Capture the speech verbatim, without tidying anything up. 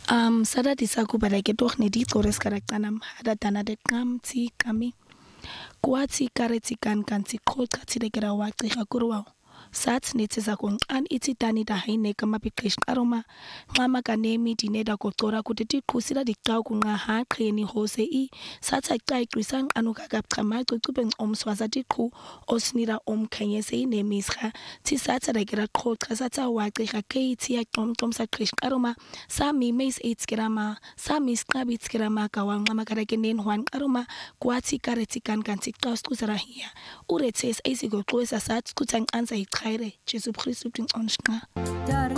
Um, sada disakuba like toch ne di chores karaktanam hada dana de kam ti kami. Kuati kareti kan kan ti kota ti de kera wakti hakurwa. Sat netiza kong an iti tani da haine kama pikrish aroma ngama kanemi dineda kotora kutiti kusira diktaw kunga ha qheni hose I satha qai qisang anu kaka qama cucubeng omswaza tiqhu osnira omkhanyese inemisra ti satha rekera qhoqa satha waqi khakethi ya qomqom sa qhish aroma sami mes eight grama sami sqabi eight grama kawanqama karakenen hwan aroma kwathi kareti kan kan tiqaw squzara hiya urethes ayisigoqwesa sathi kuthang ansa Jesu Christus in ons